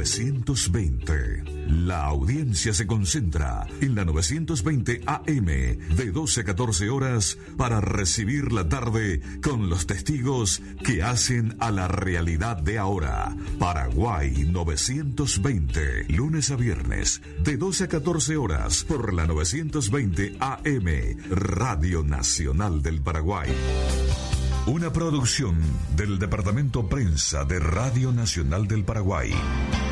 920. La audiencia se concentra en la 920 AM de 12 a 14 horas para recibir la tarde con los testigos que hacen a la realidad de ahora. Paraguay 920, lunes a viernes de 12 a 14 horas por la 920 AM, Radio Nacional del Paraguay. Una producción del Departamento Prensa de Radio Nacional del Paraguay.